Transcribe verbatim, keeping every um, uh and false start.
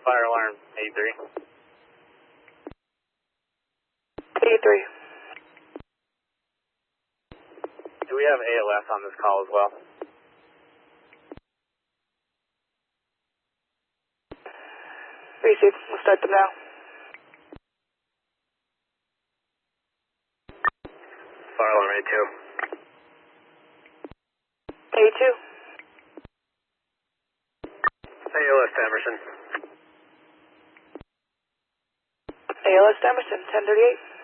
Fire alarm eighty-three. eighty-three. Do we have A L S on this call as well? Received. We'll start them now. Fire alarm eighty-two. eighty-two. A L S to Emerson. A L S to Emerson, ten thirty-eight.